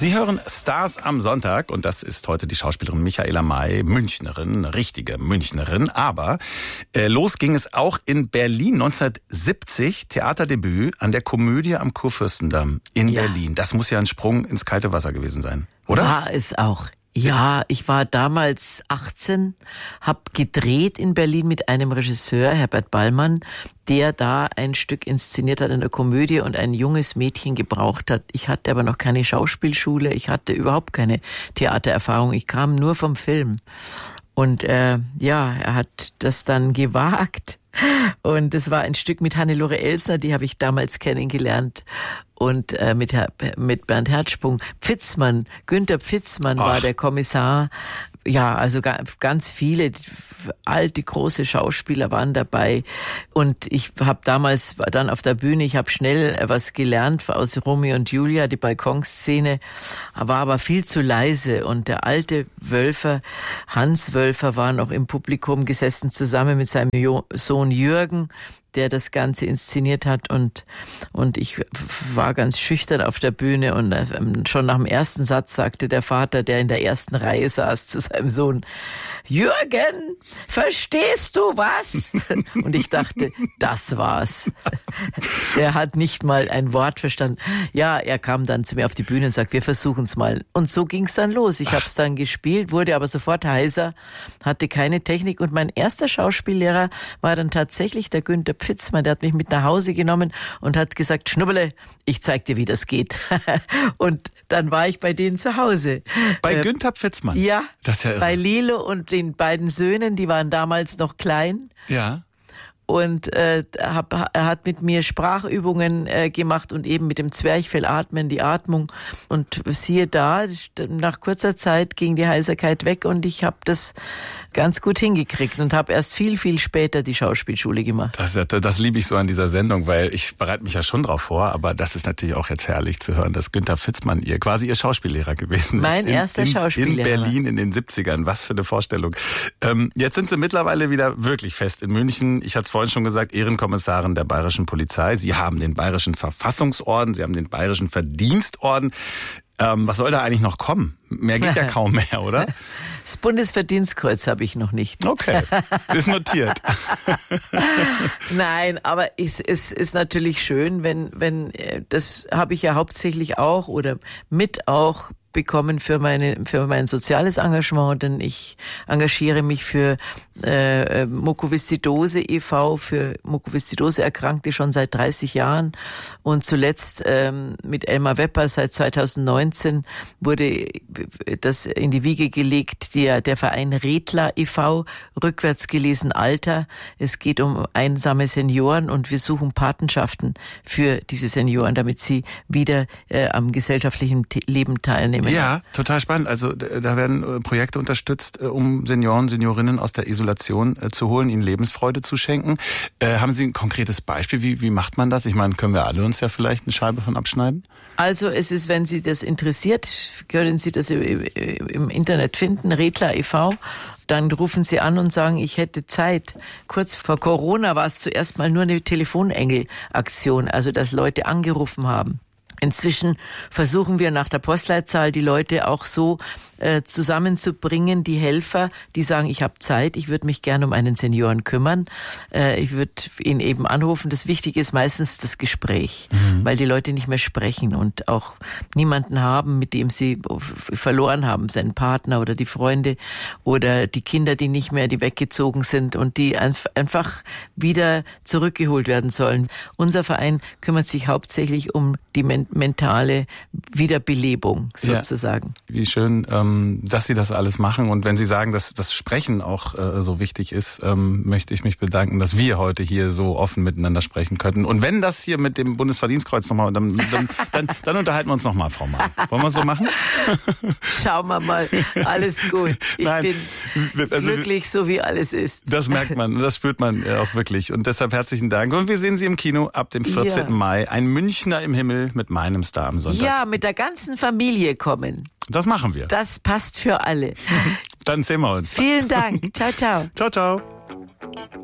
Sie hören Stars am Sonntag und das ist heute die Schauspielerin Michaela May, Münchnerin, eine richtige Münchnerin. Aber los ging es auch in Berlin 1970, Theaterdebüt an der Komödie am Kurfürstendamm in Berlin. Das muss ja ein Sprung ins kalte Wasser gewesen sein, oder? War es auch. Ja, ich war damals 18, habe gedreht in Berlin mit einem Regisseur, Herbert Ballmann, der da ein Stück inszeniert hat in der Komödie und ein junges Mädchen gebraucht hat. Ich hatte aber noch keine Schauspielschule, ich hatte überhaupt keine Theatererfahrung, ich kam nur vom Film. Und er hat das dann gewagt. Und es war ein Stück mit Hannelore Elsner, die habe ich damals kennengelernt. Und mit Bernd Herzsprung. Günther Pfitzmann war der Kommissar. Ja, also ganz viele alte, große Schauspieler waren dabei. Und ich habe damals dann auf der Bühne, ich habe schnell was gelernt aus Romeo und Julia, die Balkonszene, war aber viel zu leise. Und der alte Wölfer, Hans Wölfer, war noch im Publikum gesessen, zusammen mit seinem Sohn Jürgen, der das Ganze inszeniert hat und ich war ganz schüchtern auf der Bühne und schon nach dem ersten Satz sagte der Vater, der in der ersten Reihe saß, zu seinem Sohn: Jürgen, verstehst du was? Und ich dachte, das war's. Er hat nicht mal ein Wort verstanden. Ja, er kam dann zu mir auf die Bühne und sagt, wir versuchen's mal. Und so ging's dann los. Ich habe es dann gespielt, wurde aber sofort heiser, hatte keine Technik und mein erster Schauspiellehrer war dann tatsächlich der Günther Pfitzmann, der hat mich mit nach Hause genommen und hat gesagt, Schnubberle, ich zeig dir, wie das geht. Und dann war ich bei denen zu Hause. Bei Günther Pfitzmann? Ja, das ist ja irre. Bei Lilo und den beiden Söhnen, die waren damals noch klein. Ja. Und er hat mit mir Sprachübungen gemacht und eben mit dem Zwerchfell atmen, die Atmung. Und siehe da, nach kurzer Zeit ging die Heiserkeit weg und ich habe das ganz gut hingekriegt und habe erst viel, viel später die Schauspielschule gemacht. Das liebe ich so an dieser Sendung, weil ich bereite mich ja schon drauf vor, aber das ist natürlich auch jetzt herrlich zu hören, dass Günther Pfitzmann quasi ihr Schauspiellehrer gewesen ist. Mein erster Schauspiellehrer. In Berlin in den 70ern. Was für eine Vorstellung. Jetzt sind Sie mittlerweile wieder wirklich fest in München. Ich hatte es vorhin schon gesagt, Ehrenkommissarin der Bayerischen Polizei. Sie haben den Bayerischen Verfassungsorden, Sie haben den Bayerischen Verdienstorden. Was soll da eigentlich noch kommen? Mehr geht ja kaum mehr, oder? Das Bundesverdienstkreuz habe ich noch nicht. Okay, ist notiert. Nein, aber es ist natürlich schön, wenn das habe ich ja hauptsächlich auch oder mit auch bekommen für mein soziales Engagement, denn ich engagiere mich für Mukoviszidose e.V., für Mukoviszidose-Erkrankte schon seit 30 Jahren und zuletzt mit Elmar Wepper seit 2019 wurde das in die Wiege gelegt, der Verein Redler e.V., rückwärts gelesen Alter. Es geht um einsame Senioren und wir suchen Patenschaften für diese Senioren, damit sie wieder am gesellschaftlichen Leben teilnehmen. Ja, total spannend. Also da werden Projekte unterstützt, um Senioren, Seniorinnen aus der Isolation zu holen, ihnen Lebensfreude zu schenken. Haben Sie ein konkretes Beispiel? Wie macht man das? Ich meine, können wir alle uns ja vielleicht eine Scheibe von abschneiden? Also es ist, wenn Sie das interessiert, können Sie das im Internet finden, Redler e.V., dann rufen Sie an und sagen, ich hätte Zeit. Kurz vor Corona war es zuerst mal nur eine Telefonengel-Aktion, also dass Leute angerufen haben. Inzwischen versuchen wir nach der Postleitzahl die Leute auch so zusammenzubringen, die Helfer, die sagen, ich habe Zeit, ich würde mich gerne um einen Senioren kümmern. Ich würde ihn eben anrufen. Das Wichtige ist meistens das Gespräch, weil die Leute nicht mehr sprechen und auch niemanden haben, mit dem sie verloren haben, seinen Partner oder die Freunde oder die Kinder, die nicht mehr, die weggezogen sind und die einfach wieder zurückgeholt werden sollen. Unser Verein kümmert sich hauptsächlich um die mentale Wiederbelebung sozusagen. Ja, wie schön, dass Sie das alles machen. Und wenn Sie sagen, dass das Sprechen auch so wichtig ist, möchte ich mich bedanken, dass wir heute hier so offen miteinander sprechen könnten. Und wenn das hier mit dem Bundesverdienstkreuz nochmal, dann unterhalten wir uns nochmal, Frau May. Wollen wir es so machen? Schauen wir mal. Alles gut. Ich bin glücklich, so wie alles ist. Das merkt man und das spürt man auch wirklich. Und deshalb herzlichen Dank. Und wir sehen Sie im Kino ab dem 14. Mai. Ein Münchner im Himmel mit meinem Star am Sonntag. Ja, mit der ganzen Familie kommen. Das machen wir. Das passt für alle. Dann sehen wir uns. Vielen Dank. Ciao, ciao. Ciao, ciao.